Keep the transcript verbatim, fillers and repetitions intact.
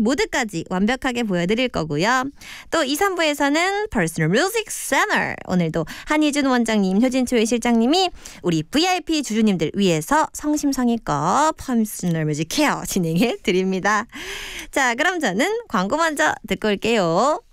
모드까지 완벽하게 보여드릴 거고요. 또 이, 삼 부에서는 퍼스널 뮤직 세너. 오늘도 한희준 원장님, 효진초의 실장님이 우리 브이아이피 주주님들 위해서 성심성의껏 퍼스널 뮤직 케어 진행해 드립니다. 자, 그럼 저는 광고 먼저 듣고 올게요.